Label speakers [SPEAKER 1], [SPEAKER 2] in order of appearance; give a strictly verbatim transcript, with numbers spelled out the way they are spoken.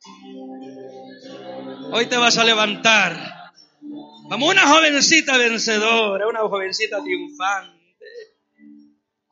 [SPEAKER 1] Hoy te vas a levantar como una jovencita vencedora, una jovencita triunfante.